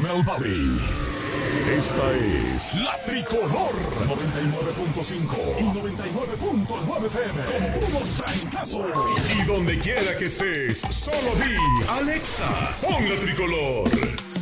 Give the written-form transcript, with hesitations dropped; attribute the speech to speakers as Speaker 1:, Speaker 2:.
Speaker 1: Carmel Valley. Esta es La Tricolor 99.5 y 99.9 FM. Con puros trancazos. Y donde quiera que estés, solo di Alexa, pon La Tricolor.